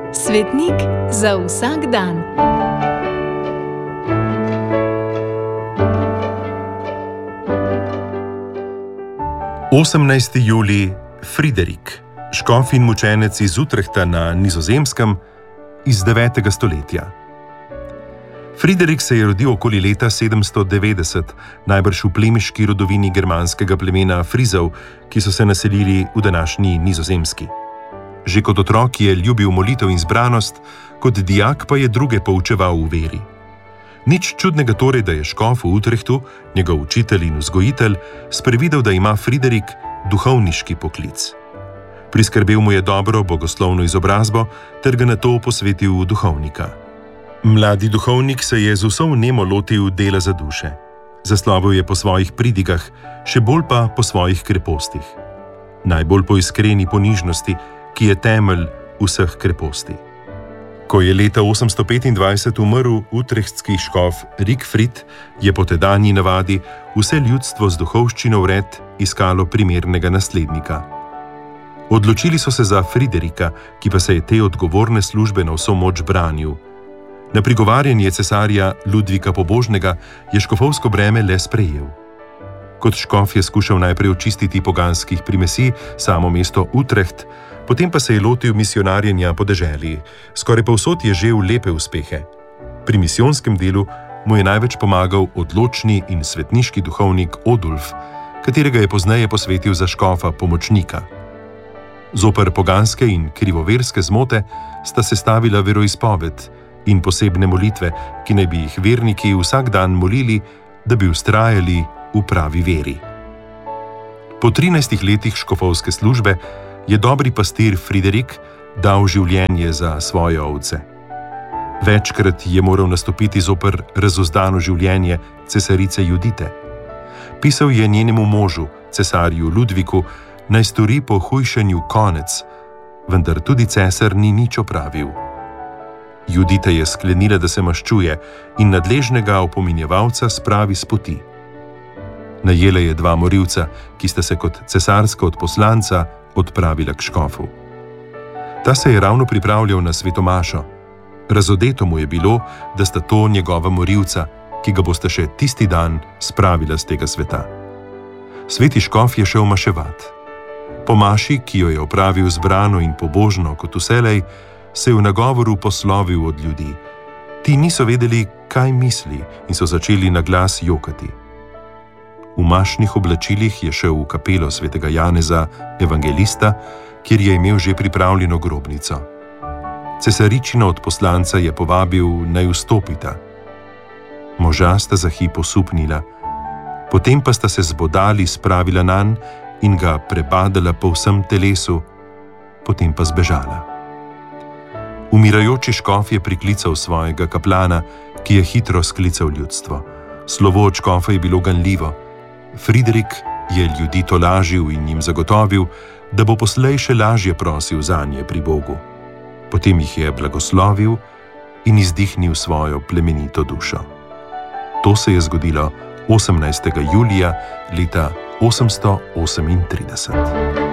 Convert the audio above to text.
Svetnik za vsak dan. Osemnajsti julij, Friderik, škof in mučenec iz Utrehta na Nizozemskem iz 9. stoletja. Friderik se je rodil okoli leta 790, najbrž v plemiški rodovini germanskega plemena Frizov, ki so se naselili v današnji Nizozemski. Že kot otrok je ljubil molitev in zbranost, kot dijak pa je druge poučeval v veri. Nič čudnega torej, da je škof v Utrehtu, njegov učitelj in vzgojitelj, sprevidel, da ima Friderik duhovniški poklic. Priskrbel mu je dobro bogoslovno izobrazbo ter ga nato posvetil v duhovnika. Mladi duhovnik se je z vso vnemo lotil dela za duše. Zaslovel je po svojih pridigah, še bolj pa po svojih krepostih. Najbolj po iskreni ponižnosti, ki je temelj vseh kreposti. Ko je leta 825 umrl utrechtski škof Rigfrid, je po tedanji navadi vse ljudstvo z duhovščino vred iskalo primernega naslednika. Odločili so se za Friderika, ki pa se je te odgovorne službe na vso moč branil. Na prigovarjanje cesarja Ludvika Pobožnega je škofovsko breme le sprejel. Kot škof je skušal najprej očistiti poganskih primesi samo mesto Utrecht, potem pa se je lotil misionarjenja po deželi. Skoraj povsod je žel lepe uspehe. Pri misijonskem delu mu je največ pomagal odločni in svetniški duhovnik Odulf, katerega je pozneje posvetil za škofa pomočnika. Zoper poganske in krivoverske zmote sta sestavila veroizpoved in posebne molitve, ki naj bi jih verniki vsak dan molili, da bi vztrajali v pravi veri. Po 13 letih škofovske službe je dobri pastir Friderik dal življenje za svoje ovce. Večkrat je moral nastopiti zoper razuzdano življenje cesarice Judite. Pisal je njenemu možu, cesarju Ludviku, naj stori po hujšanju konec, vendar tudi cesar ni nič opravil. Judita je sklenila, da se maščuje in nadležnega opominjevalca spravi s poti. Najela je 2 morilca, ki sta se kot cesarska odposlanca odpravila k škofu. Ta se je ravno pripravljal na svetomašo. Razodeto mu je bilo, da sta to njegova morilca, ki ga bosta še tisti dan spravila z tega sveta. Sveti škof je šel maševat. Po maši, ki jo je opravil zbrano in pobožno kot vselej, se je v nagovoru poslovil od ljudi. Ti niso vedeli, kaj misli, in so začeli na glas jokati. V mašnih oblačilih je šel v kapelo svetega Janeza evangelista, kjer je imel že pripravljeno grobnico. Cesaričina odposlanca je povabil, naj vstopita. Moža sta za hip osupnila, potem pa sta se zbodali spravila nanj in ga prebadala po vsem telesu, potem pa zbežala. Umirajoči škof je priklical svojega kaplana, ki je hitro sklical ljudstvo. Slovo od škofa je bilo ganljivo. Friderik je ljudi tolažil in jim zagotovil, da bo poslej še lažje prosil zanje pri Bogu. Potem jih je blagoslovil in izdihnil svojo plemenito dušo. To se je zgodilo 18. julija leta 838.